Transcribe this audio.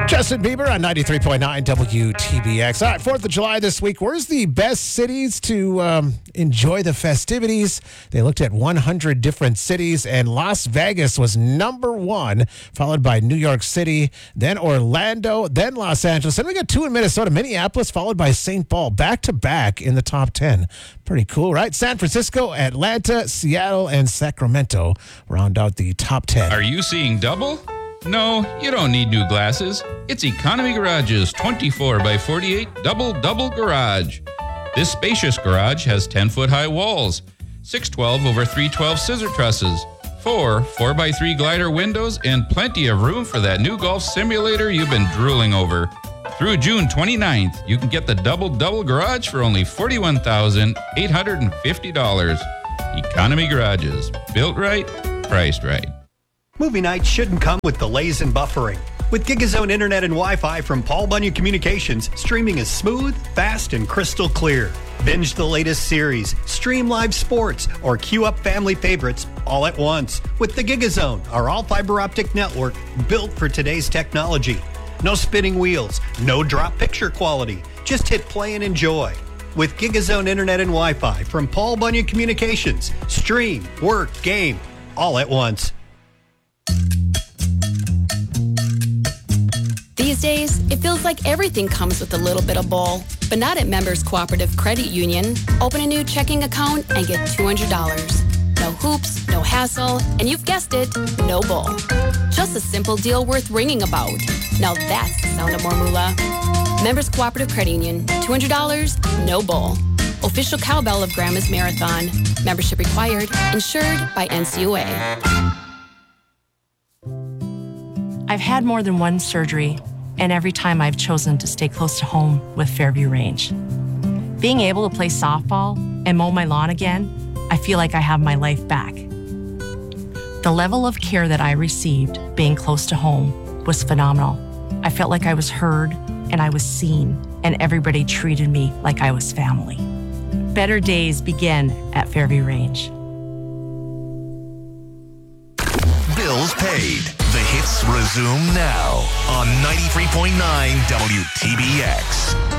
Justin Bieber on 93.9 WTBX. All right, 4th of July this week. Where's the best cities to enjoy the festivities? They looked at 100 different cities, and Las Vegas was number one, followed by New York City, then Orlando, then Los Angeles. Then we got 2 in Minnesota, Minneapolis, followed by St. Paul, back-to-back in the top 10. Pretty cool, right? San Francisco, Atlanta, Seattle, and Sacramento round out the top 10. Are you seeing double? No, you don't need new glasses. It's Economy Garage's 24 by 48 double garage. This spacious garage has 10-foot-high walls, 612 over 312 scissor trusses, 4 4x3 glider windows, and plenty of room for that new golf simulator you've been drooling over. Through June 29th, you can get the double garage for only $41,850. Economy Garages. Built right, priced right. Movie nights shouldn't come with delays and buffering. With GigaZone Internet and Wi-Fi from Paul Bunyan Communications, streaming is smooth, fast, and crystal clear. Binge the latest series, stream live sports, or queue up family favorites all at once with the GigaZone, our all-fiber optic network built for today's technology. No spinning wheels, no drop picture quality. Just hit play and enjoy. With GigaZone Internet and Wi-Fi from Paul Bunyan Communications, stream, work, game, all at once. These days, it feels like everything comes with a little bit of bull. But not at Members Cooperative Credit Union. Open a new checking account and get $200. No hoops, no hassle, and you've guessed it, no bull. Just a simple deal worth ringing about. Now that's the sound of more moolah. Members Cooperative Credit Union. $200, no bull. Official cowbell of Grandma's Marathon. Membership required. Insured by NCUA. I've had more than one surgery, and every time I've chosen to stay close to home with Fairview Range. Being able to play softball and mow my lawn again, I feel like I have my life back. The level of care that I received being close to home was phenomenal. I felt like I was heard and I was seen, and everybody treated me like I was family. Better days begin at Fairview Range. Bills paid. The hits resume now on 93.9 WTBX.